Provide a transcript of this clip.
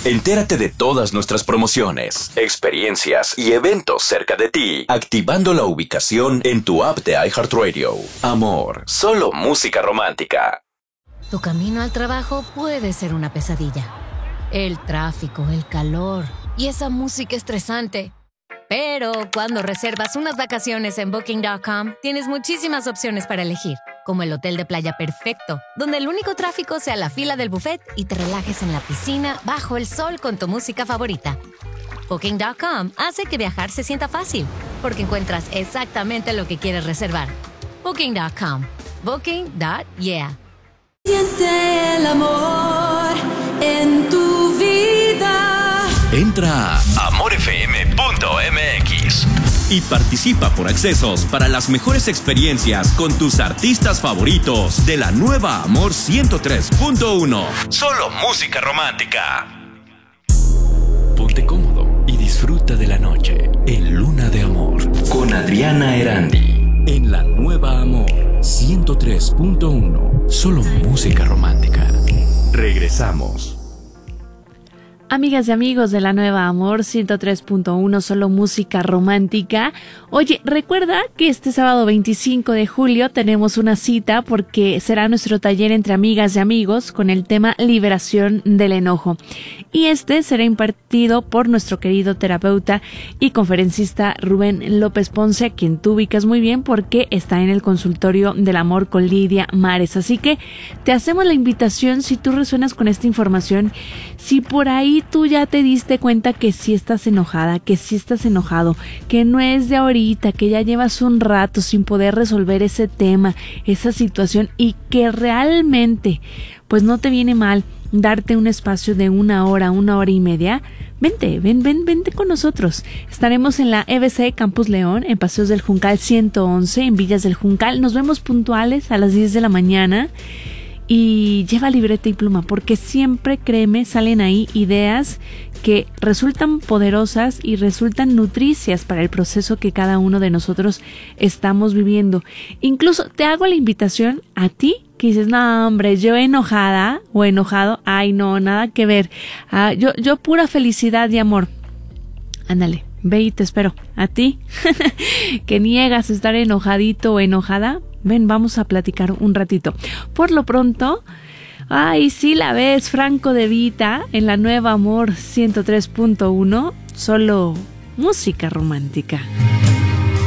Entérate de todas nuestras promociones, experiencias y eventos cerca de ti, activando la ubicación en tu app de iHeartRadio. Amor, solo música romántica. Tu camino al trabajo puede ser una pesadilla. El tráfico, el calor y esa música estresante. Pero cuando reservas unas vacaciones en Booking.com, tienes muchísimas opciones para elegir, como el hotel de playa perfecto, donde el único tráfico sea la fila del buffet y te relajes en la piscina bajo el sol con tu música favorita. Booking.com hace que viajar se sienta fácil, porque encuentras exactamente lo que quieres reservar. Booking.com. Booking.yeah. Siente el amor en tu vida. Entra a amorfm.mx y participa por accesos para las mejores experiencias con tus artistas favoritos de la nueva Amor 103.1. Solo música romántica. Ponte cómodo y disfruta de la noche en Luna de Amor con Adriana Erandi en la nueva Amor 103.1. Solo música romántica. Regresamos. Amigas y amigos de la nueva Amor 103.1, solo música romántica. Oye, recuerda que este sábado 25 de julio tenemos una cita porque será nuestro taller entre amigas y amigos con el tema liberación del enojo. Y este será impartido por nuestro querido terapeuta y conferencista Rubén López Ponce, a quien tú ubicas muy bien porque está en el consultorio del amor con Lidia Mares. Así que te hacemos la invitación, si tú resuenas con esta información, si por ahí tú ya te diste cuenta que sí estás enojada, que sí estás enojado, que no es de ahorita, que ya llevas un rato sin poder resolver ese tema, esa situación, y que realmente pues no te viene mal darte un espacio de 1 hora, 1 hora y media, vente con nosotros. Estaremos en la EBC Campus León, en Paseos del Juncal 111, en Villas del Juncal. Nos vemos puntuales a las 10 de la mañana. Y lleva libreta y pluma, porque siempre, créeme, salen ahí ideas que resultan poderosas y resultan nutricias para el proceso que cada uno de nosotros estamos viviendo. Incluso te hago la invitación a ti que dices, no hombre, yo enojada o enojado, ay no, nada que ver. Yo pura felicidad y amor. Ándale, ve y te espero. A ti, que niegas estar enojadito o enojada, ven, vamos a platicar un ratito. Por lo pronto, ay, sí la ves, Franco De Vita, en la nueva Amor 103.1, solo música romántica.